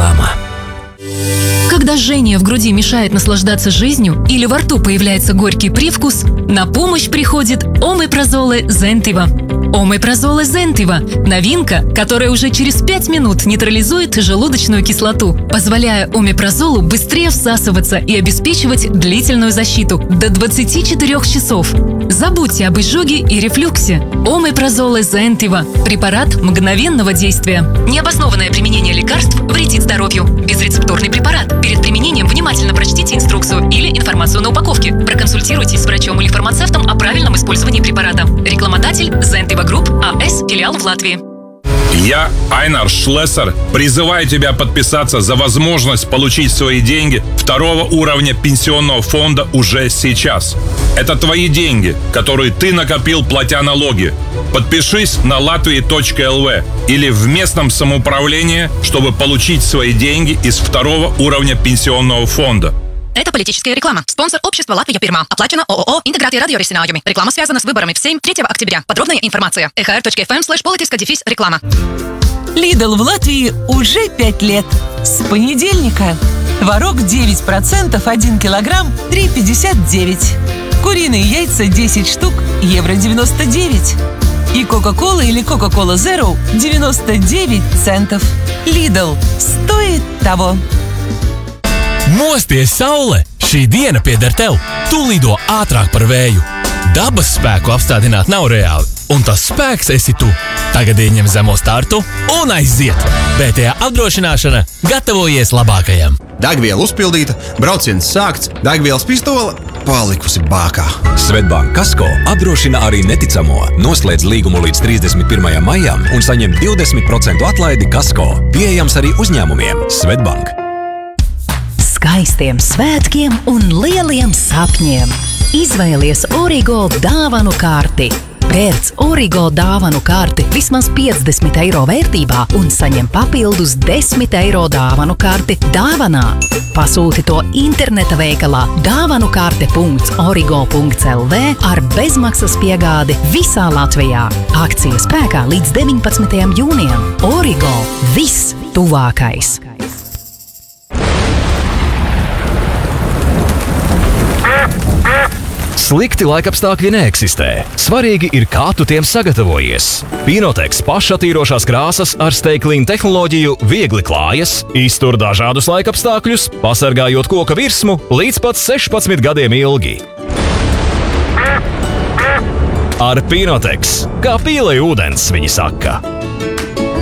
Реклама. Когда жжение в груди мешает наслаждаться жизнью или во рту появляется горький привкус, на помощь приходит Омепразоле Зентива. Омепразоле Зентива – новинка, которая уже через 5 минут нейтрализует желудочную кислоту, позволяя омепразолу быстрее всасываться и обеспечивать длительную защиту до 24 часов. Забудьте об изжоге и рефлюксе. Омепразоле Зентива – препарат мгновенного действия. Необоснованное применение лекарств вредит здоровью. Безрецептурный препарат. Перед применением внимательно прочтите инструкцию или информацию на упаковке. Проконсультируйтесь с врачом или фармацевтом о правильном использовании препарата. Рекламодатель Зентива Групп АС, филиал в Латвии. Я, Айнар Шлессер, призываю тебя подписаться за возможность получить свои деньги второго уровня пенсионного фонда уже сейчас. Это твои деньги, которые ты накопил, платя налоги. Подпишись на latvia.lv или в местном самоуправлении, чтобы получить свои деньги из второго уровня пенсионного фонда. Это политическая реклама. Спонсор общества «Латвия Pirmā». Оплачено ООО «Интеграция радиорисинājumi». Реклама связана с выборами в Сейм 3 октября. Подробная информация. ehr.fm/politiska-reklama. Lidl в Латвии уже 5 лет. С понедельника. Творог 9%, 1 килограмм, 3,59. Куриные яйца 10 штук, евро 99. И Coca-Cola или Coca-Cola Zero 99 центов. Lidl стоит того. Mosties, saule! Šī diena pieder tev! Tu lido ātrāk par vēju! Dabas spēku apstādināt nav reāli, un tas spēks esi tu! Tagad ieņem zemo startu un aiziet! BTA apdrošināšana gatavojies labākajam! Degviela uzpildīta, brauciens sākts, degvielas pistole palikusi bākā. Svetbank Kasko apdrošina arī neticamo. Noslēdz līgumu līdz 31. maijam un saņem 20% atlaidi Kasko. Pieejams arī uzņēmumiem. Svetbank. Skaistiem svētkiem un lieliem sapņiem. Izvēlies Origo dāvanu karti. Pērc Origo dāvanu karti vismaz 50 eiro vērtībā un saņem papildus 10 eiro dāvanu karti dāvanā. Pasūti to interneta veikalā dāvanukarte.origo.lv ar bezmaksas piegādi visā Latvijā. Akcija spēkā līdz 19. jūnijam. Origo – viss tuvākais. Slikti laikapstākļi neeksistē. Svarīgi ir, kā tu tiem sagatavojies. Pinotex pašatīrošās krāsas ar steiklīnu tehnoloģiju viegli klājas, iztur dažādus laikapstākļus, pasargājot koka virsmu līdz pat 16 gadiem ilgi. Ar Pinotex, kā pīlei ūdens, viņi saka.